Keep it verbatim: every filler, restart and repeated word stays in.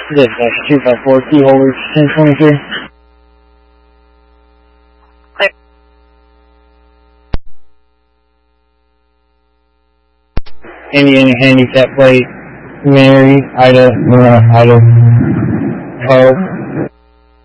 This is two five four, key holders, ten twenty-three. Indiana handicap plate, Mary, Ida, Luna, Ida, Poe.